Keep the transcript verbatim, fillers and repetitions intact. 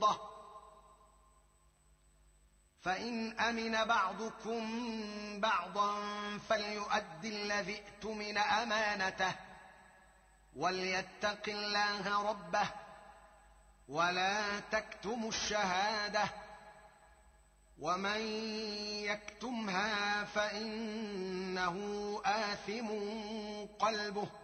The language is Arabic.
مقبوضة. فإن أمن بعضكم بعضا فليؤد الذي ائتمن أمانته وليتق الله ربه ولا تكتموا الشهادة ومن يكتمها فإنه آثم قلبه